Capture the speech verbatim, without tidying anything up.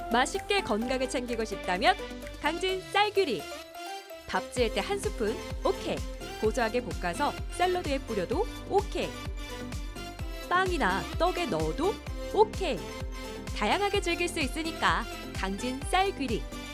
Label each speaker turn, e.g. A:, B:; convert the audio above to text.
A: 맛있게 건강을 챙기고 싶다면 강진 쌀귀리. 밥 지을 때 한 스푼, 오케이. 고소하게 볶아서 샐러드에 뿌려도 오케이. 빵이나 떡에 넣어도 오케이. 다양하게 즐길 수 있으니까 강진 쌀귀리.